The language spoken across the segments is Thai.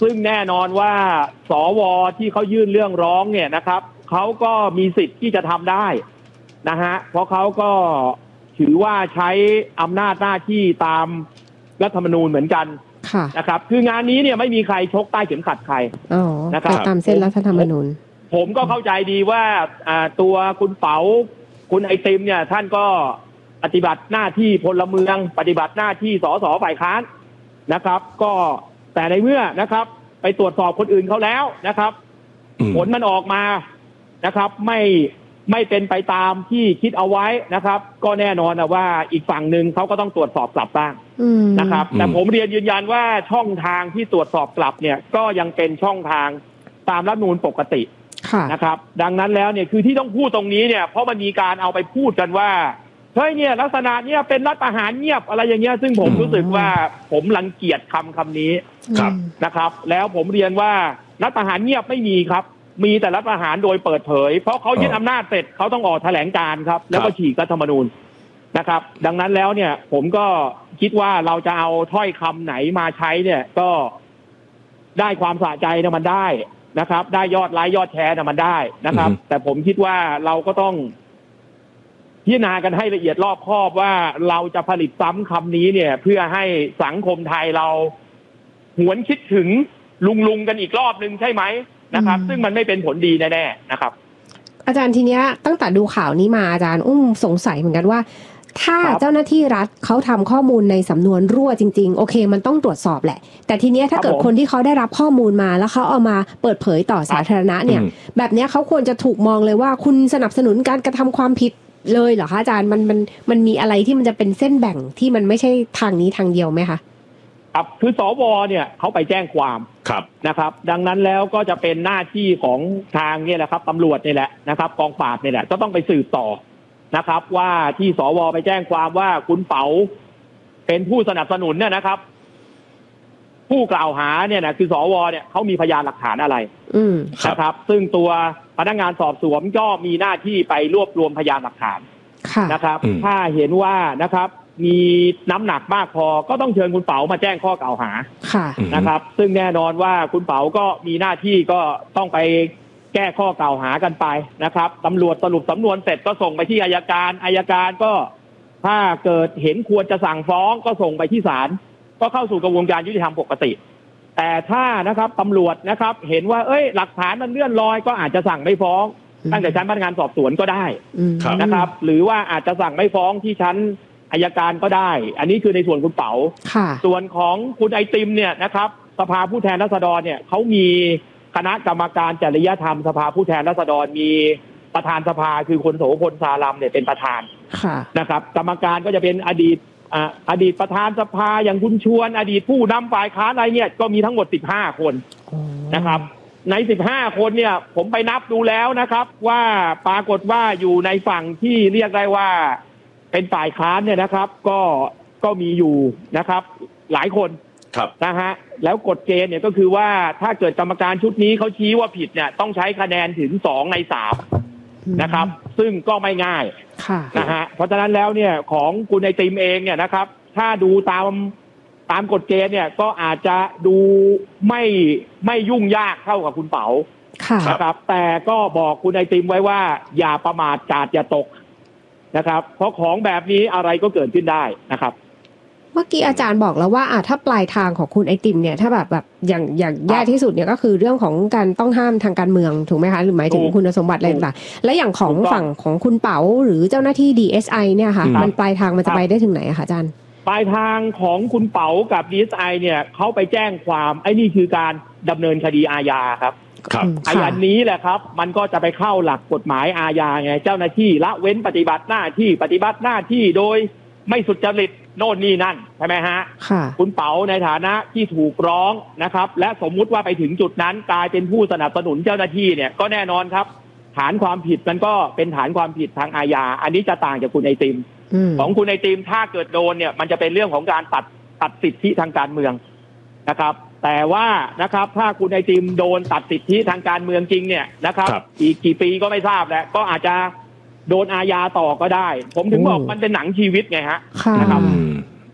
ซึ่งแน่นอนว่าสวที่เขายื่นเรื่องร้องเนี่ยนะครับเขาก็มีสิทธิ์ที่จะทำได้นะฮะเพราะเขาก็ถือว่าใช้อำนาจหน้าที่ตามรัฐธรรมนูญเหมือนกันนะครับคืองานนี้เนี่ยไม่มีใครชกใต้เข็มขัดใครนะครับตามเส้นรัฐธรรมนูญผมก็เข้าใจดีว่าตัวคุณเป๋าคุณไอติมเนี่ยท่านก็ปฏิบัติหน้าที่พลเมืองปฏิบัติหน้าที่สสฝ่ายค้านนะครับก็แต่ในเมื่อนะครับไปตรวจสอบคนอื่นเขาแล้วนะครับผลมันออกมานะครับไม่เป็นไปตามที่คิดเอาไว้นะครับก็แน่นอนนะว่าอีกฝั่งหนึ่งเขาก็ต้องตรวจสอบกลับบ้างนะครับแต่ผมเรียนยืนยันว่าช่องทางที่ตรวจสอบกลับเนี่ยก็ยังเป็นช่องทางตามรัฐธรรมนูญปกตินะครับดังนั้นแล้วเนี่ยคือที่ต้องพูดตรงนี้เนี่ยเพราะมันมีการเอาไปพูดกันว่าเฮ้ยเนี่ยลักษณะเนี่ยเป็นรัฐประหารเงียบอะไรอย่างเงี้ยซึ่งผมรู้สึกว่าผมรังเกียจคำนี้นะครับแล้วผมเรียนว่ารัฐประหารเงียบไม่มีครับมีแต่รัฐประหารโดยเปิดเผยเพราะเขายึดอำนาจเสร็จเขาต้องออกแถลงการครับแล้วก็ฉีกรัฐธรรมนูญนะครับดังนั้นแล้วเนี่ยผมก็คิดว่าเราจะเอาถ้อยคำไหนมาใช้เนี่ยก็ได้ความสะใจนะมันได้นะครับได้ยอดไลค์ยอดแชร์นะมันได้นะครับแต่ผมคิดว่าเราก็ต้องพิจารณากันให้ละเอียดรอบคอบว่าเราจะผลิตซ้ำคำนี้เนี่ยเพื่อให้สังคมไทยเราหวนคิดถึงลุงกันอีกรอบนึงใช่ไหมนะครับซึ่งมันไม่เป็นผลดีแน่ๆนะครับอาจารย์ทีเนี้ยตั้งแต่ดูข่าวนี้มาอาจารย์สงสัยเหมือนกันว่าถ้าเจ้าหน้าที่รัฐเขาทำข้อมูลในสำนวนรั่วจริงๆโอเคมันต้องตรวจสอบแหละแต่ทีเนี้ยถ้าเกิดคนที่เขาได้รับข้อมูลมาแล้วเขาเอามาเปิดเผยต่อสาธารณะเนี่ยแบบเนี้ยเขาควรจะถูกมองเลยว่าคุณสนับสนุนการกระทำความผิดเลยเหรอคะอาจารย์มันมีอะไรที่มันจะเป็นเส้นแบ่งที่มันไม่ใช่ทางนี้ทางเดียวไหมคะครับคือสวเนี่ยเขาไปแจ้งความนะครับดังนั้นแล้วก็จะเป็นหน้าที่ของทางเนี่ยแหละครับตำรวจนี่แหละนะครับกองปราบนี่แหละก็ต้องไปสืบต่อนะครับว่าที่สวไปแจ้งความว่าคุณเป๋าเป็นผู้สนับสนุนเนี่ยนะครับผู้กล่าวหาเนี่ยนะคือสวเนี่ยเขามีพยานหลักฐานอะไรนะครับซึ่งตัวพนักงานสอบสวนก็มีหน้าที่ไปรวบรวมพยานหลักฐานนะครับถ้าเห็นว่านะครับมีน้ำหนักมากพอก็ต้องเชิญคุณเป๋ามาแจ้งข้อกล่าวหานะครับซึ่งแน่นอนว่าคุณเป๋าก็มีหน้าที่ก็ต้องไปแก้ข้อกล่าวหากันไปนะครับตำรวจสรุปสำนวนเสร็จก็ส่งไปที่อัยการก็ถ้าเกิดเห็นควรจะสั่งฟ้องก็ส่งไปที่ศาลก็เข้าสู่กระบวนการยุติธรรมปกติแต่ถ้านะครับตำรวจนะครับเห็นว่าหลักฐานมันเลื่อนลอยก็อาจจะสั่งไม่ฟ้องตั้งแต่ชั้นพนักงานสอบสวนก็ได้นะครับหรือว่าอาจจะสั่งไม่ฟ้องที่ชั้นอัยการก็ได้อันนี้คือในส่วนคุณเป๋าส่วนของคุณไอติมเนี่ยนะครับสภาผู้แทนราษฎรเนี่ยเขามีคณะกรรมการจริยธรรมสภาผู้แทนราษฎรมีประธานสภาคือคุณโสพลสารัมเนี่ยเป็นประธานนะครับกรรมการก็จะเป็นอดีตประธานสภาอย่างคุณชวนอดีตผู้นำฝ่ายค้านอะไรเนี่ยก็มีทั้งหมด15คนนะครับใน15คนเนี่ยผมไปนับดูแล้วนะครับว่าปรากฏว่าอยู่ในฝั่งที่เรียกได้ว่าเป็นฝ่ายค้านเนี่ยนะครับก็มีอยู่นะครับหลายคนนะฮะแล้วกฎเกณฑ์เนี่ยก็คือว่าถ้าเกิดกรรมการชุดนี้เขาชี้ว่าผิดเนี่ยต้องใช้คะแนนถึง2 ใน 3นะครับซึ่งก็ไม่ง่ายนะฮะเพราะฉะนั้นแล้วเนี่ยของคุณไอติมเองเนี่ยนะครับถ้าดูตามกฎเกณฑ์เนี่ยก็อาจจะดูไม่ยุ่งยากเท่ากับคุณเป๋านะครับแต่ก็บอกคุณไอติมไว้ว่าอย่าประมาทกาดอย่าตกนะครับเพราะของแบบนี้อะไรก็เกิดขึ้นได้นะครับเมื่อกี้อาจารย์บอกแล้วว่าถ้าปลายทางของคุณไอติมเนี่ยถ้าแบบอย่างแย่ที่สุดเนี่ยก็คือเรื่องของการต้องห้ามทางการเมืองถูกไหมคะหรือหมายถึงคุณสมบัติอะไรต่างๆและอย่างของฝั่งของคุณเป๋าหรือเจ้าหน้าที่ DSI เนี่ยค่ะมันปลายทางมันจะไปได้ถึงไหนคะอาจารย์ปลายทางของคุณเป๋ากับ DSI เนี่ยเขาไปแจ้งความนี่คือการดำเนินคดีอาญาครับอันนี้แหละครับมันก็จะไปเข้าหลักกฎหมายอาญาไงเจ้าหน้าที่ละเว้นปฏิบัติหน้าที่โดยไม่สุจริตโน่นนี่นั่นใช่ไหมฮะคุณเป๋าในฐานะที่ถูกร้องนะครับและสมมุติว่าไปถึงจุดนั้นกลายเป็นผู้สนับสนุนเจ้าหน้าที่เนี่ยก็แน่นอนครับฐานความผิดมันก็เป็นฐานความผิดทางอาญาอันนี้จะต่างจากคุณไอติมของคุณไอติมถ้าเกิดโดนเนี่ยมันจะเป็นเรื่องของการตัดสิทธิทางการเมืองนะครับแต่ว่านะครับถ้าคุณไอติมโดนตัดสิทธิทางการเมืองจริงเนี่ยนะครับอีกกี่ปีก็ไม่ทราบแล้วก็อาจจะโดนอาญาต่อก็ได้ผมถึงบอกมันเป็นหนังชีวิตไงฮะนะครับ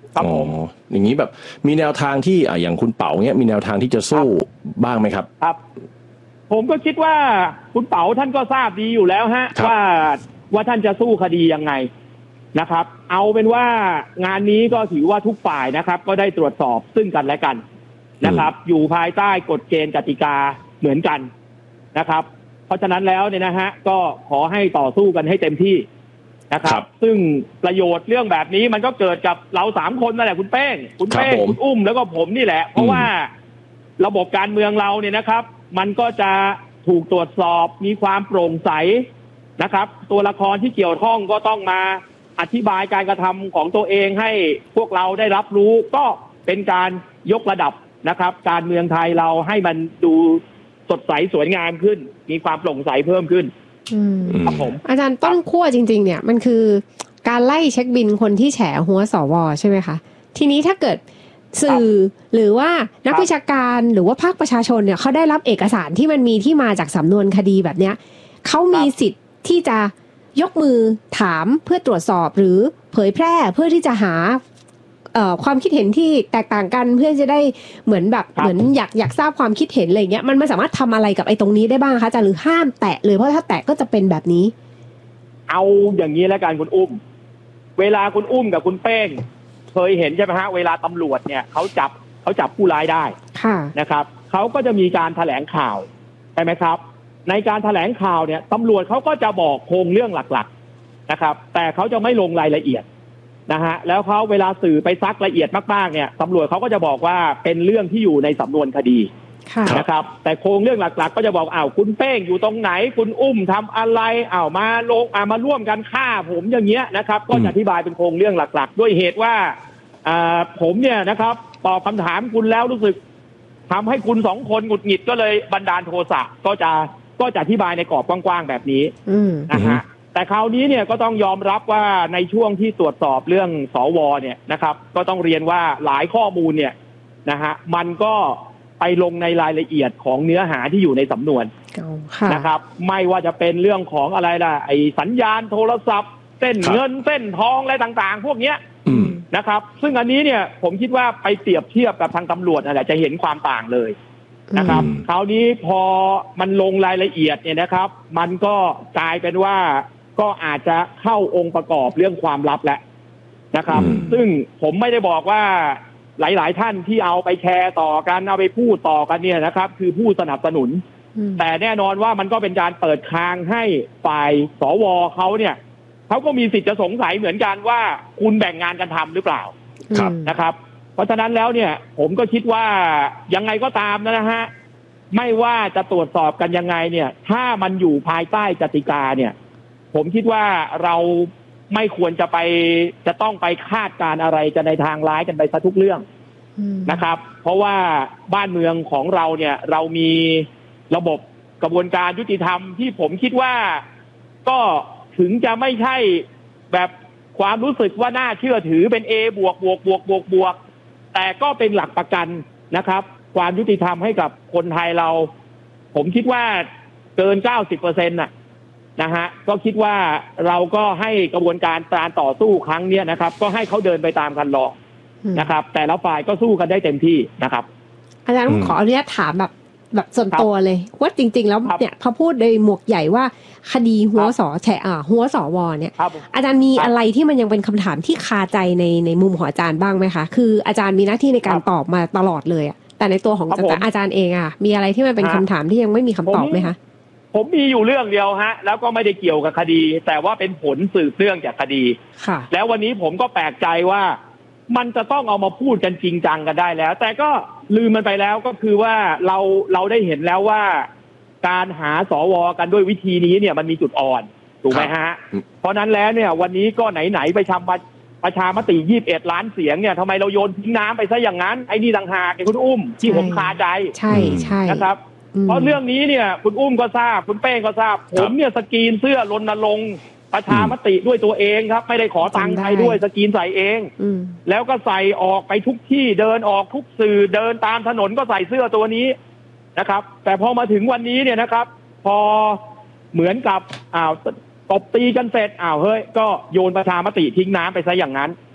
ครับผมอย่างนี้แบบมีแนวทางที่อย่างคุณเป๋าเนี้ยมีแนวทางที่จะสู้บ้างไหมครับครับผมก็คิดว่าคุณเป๋าท่านก็ทราบดีอยู่แล้วฮะว่าท่านจะสู้คดียังไงนะครับเอาเป็นว่างานนี้ก็ถือว่าทุกฝ่ายนะครับก็ได้ตรวจสอบซึ่งกันและกันนะครับอยู่ภายใต้กฎเกณฑ์กติกาเหมือนกันนะครับเพราะฉะนั้นแล้วเนี่ยนะฮะก็ขอให้ต่อสู้กันให้เต็มที่นะครับซึ่งประโยชน์เรื่องแบบนี้มันก็เกิดกับเรา3 คนนั่นแหละคุณเป้งคุณอุ้มแล้วก็ผมนี่แหละเพราะว่าระบบการเมืองเราเนี่ยนะครับมันก็จะถูกตรวจสอบมีความโปร่งใสนะครับตัวละครที่เกี่ยวข้องก็ต้องมาอธิบายการกระทำของตัวเองให้พวกเราได้รับรู้ก็เป็นการยกระดับนะครับการเมืองไทยเราให้มันดูสดใสสวยงามขึ้นมีความโปร่งใสเพิ่มขึ้นครับผมอาจารย์ต้นขั้วจริงๆเนี่ยมันคือการไล่เช็คบินคนที่แฉหัวสวใช่ไหมคะทีนี้ถ้าเกิดสื่อหรือว่านักวิชาการหรือว่าภาคประชาชนเนี่ยเขาได้รับเอกสารที่มันมีที่มาจากสำนวนคดีแบบเนี้ยเขามีสิทธิ์ที่จะยกมือถามเพื่อตรวจสอบหรือเผยแพร่เพื่อที่จะหาความคิดเห็นที่แตกต่างกันเพื่อจะได้เหมือนอยากทราบความคิดเห็นอะไรเงี้ยมันสามารถทำอะไรกับไอ้ตรงนี้ได้บ้างคะอาจารย์หรือห้ามแตะเลยเพราะถ้าแตะก็จะเป็นแบบนี้เอาอย่างนี้แล้วกันคุณอุ้มเวลาคุณอุ้มกับคุณเป้งเคยเห็นใช่ไหมฮะเวลาตำรวจเนี่ยเขาจับผู้ร้ายได้นะครับเขาก็จะมีการแถลงข่าวใช่ไหมครับในการแถลงข่าวเนี่ยตำรวจเขาก็จะบอกโครงเรื่องหลักๆนะครับแต่เขาจะไม่ลงรายละเอียดนะฮะแล้วเขาเวลาสื่อไปซักละเอียดมากๆเนี่ยตำรวจเขาก็จะบอกว่าเป็นเรื่องที่อยู่ในสำนวนคดีนะครับแต่โครงเรื่องหลักๆก็จะบอกคุณเป้งอยู่ตรงไหนคุณอุ้มทำอะไรมาร่วมกันฆ่าผมอย่างเงี้ยนะครับก็จะอธิบายเป็นโครงเรื่องหลักๆด้วยเหตุว่าผมเนี่ยนะครับตอบคำถามคุณแล้วรู้สึกทำให้คุณ2 คนหงุดหงิดก็เลยบันดาลโทสะก็จะอธิบายในกรอบกว้างๆแบบนี้นะฮะแต่คราวนี้เนี่ยก็ต้องยอมรับว่าในช่วงที่ตรวจสอบเรื่องสวเนี่ยนะครับก็ต้องเรียนว่าหลายข้อมูลเนี่ยนะฮะมันก็ไปลงในรายละเอียดของเนื้อหาที่อยู่ในสำนวนนะครับไม่ว่าจะเป็นเรื่องของอะไรล่ะไอ้สัญญาณโทรศัพท์เส้นเงินเส้นทองอะไรต่างๆพวกเนี้ยนะครับซึ่งอันนี้เนี่ยผมคิดว่าไปเปรียบเทียบกับทางตำรวจนั่นแหละจะเห็นความต่างเลยนะครับคราวนี้พอมันลงรายละเอียดเนี่ยนะครับมันก็กลายเป็นว่าก็อาจจะเข้าองค์ประกอบเรื่องความลับแล้วนะครับซึ่งผมไม่ได้บอกว่าหลายๆท่านที่เอาไปแชร์ต่อกันเอาไปพูดต่อกันเนี่ยนะครับคือผู้สนับสนุนแต่แน่นอนว่ามันก็เป็นการเปิดทางให้ฝ่ายสวเขาเนี่ยเขาก็มีสิทธิ์จะสงสัยเหมือนกันว่าคุณแบ่งงานกันทำหรือเปล่านะครับเพราะฉะนั้นแล้วเนี่ยผมก็คิดว่ายังไงก็ตามนะฮะไม่ว่าจะตรวจสอบกันยังไงเนี่ยถ้ามันอยู่ภายใต้กติกาเนี่ยผมคิดว่าเราไม่ควรจะต้องไปคาดการอะไรกันในทางร้ายกันไปซะทุกเรื่องนะครับเพราะว่าบ้านเมืองของเราเนี่ยเรามีระบบกระบวนการยุติธรรมที่ผมคิดว่าก็ถึงจะไม่ใช่แบบความรู้สึกว่าน่าเชื่อถือเป็น A บวกแต่ก็เป็นหลักประกันนะครับความยุติธรรมให้กับคนไทยเราผมคิดว่าเกิน 90% นะฮะก็คิดว่าเราก็ให้กระบวนการต่อสู้ครั้งนี้นะครับก็ให้เขาเดินไปตามคันลองนะครับแต่ละฝ่ายก็สู้กันได้เต็มที่นะครับอาจารย์ขออนุญาตถามแบบส่วนตัวเลยว่าจริงๆแล้วเนี่ยพอพูดโดยหมวกใหญ่ว่าคดีหัวสวเนี่ยอาจารย์มีอะไรที่มันยังเป็นคำถามที่คาใจในมุมของอาจารย์บ้างไหมคะคืออาจารย์มีหน้าที่ในการตอบมาตลอดเลยแต่ในตัวของอาจารย์เองมีอะไรที่มันเป็นคำถามที่ยังไม่มีคำตอบไหมคะผมมีอยู่เรื่องเดียวฮะแล้วก็ไม่ได้เกี่ยวกับคดีแต่ว่าเป็นผลสืบเนื่องจากคดีแล้ววันนี้ผมก็แปลกใจว่ามันจะต้องเอามาพูดกันจริงจังกันได้แล้วแต่ก็ลืมมันไปแล้วก็คือว่าเราได้เห็นแล้วว่าการหาสวกันด้วยวิธีนี้เนี่ยมันมีจุดอ่อนถูกไหมฮะเพราะนั้นแล้วเนี่ยวันนี้ก็ไหนไปทำประชามติ21 ล้านเสียงเนี่ยทำไมเราโยนทิ้งน้ำไปซะอย่างนั้นไอ้นี่ต่างหากคุณอุ้มที่ผมคาใจใช่นะครับเพราะเรื่องนี้เนี่ยคุณอุ้มก็ทราบคุณเป้งก็ทราบผมเนี่ยสกรีนเสื้อรณรงค์ประชามติด้วยตัวเองครับไม่ได้ขอตังค์ใครด้วยสกรีนใส่เองแล้วก็ใส่ออกไปทุกที่เดินออกทุกสื่อเดินตามถนนก็ใส่เสื้อตัวนี้นะครับแต่พอมาถึงวันนี้เนี่ยนะครับพอเหมือนกับตบตีกันเสร็จเฮ้ยก็โยนประชามติทิ้งน้ำไปซะอย่างนั้น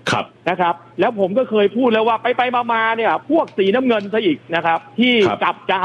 ครับนะครับแล้วผมก็เคยพูดแล้วว่าไปมาเนี่ยพวกสีน้ำเงินซะอีกนะครับที่กลับจะ